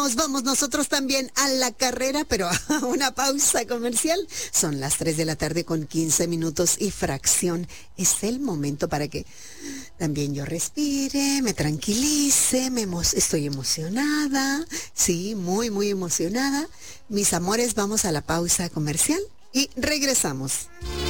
Nos vamos nosotros también a la carrera, pero a una pausa comercial. Son las 3 de la tarde con 15 minutos y fracción. Es el momento para que también yo respire, me tranquilice, estoy emocionada, sí, muy, muy emocionada. Mis amores, vamos a la pausa comercial y regresamos.